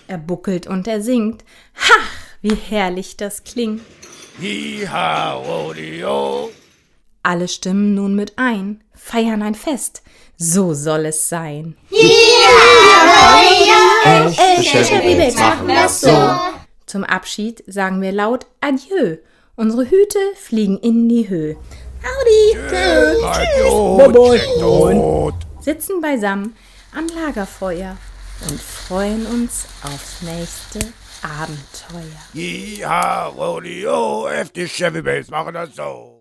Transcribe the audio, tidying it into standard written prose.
Er buckelt und er singt. Ha, wie herrlich das klingt. Hi-ha, Rodeo. Alle stimmen nun mit ein, feiern ein Fest. So soll es sein. Echte Chevy Babes machen das so. Zum Abschied sagen wir laut Adieu. Unsere Hüte fliegen in die Höhe. Tschüss. Sitzen beisammen am Lagerfeuer und freuen uns aufs nächste Abenteuer. Hi-ha, Rodeo. Echte Chevy Babes machen das so.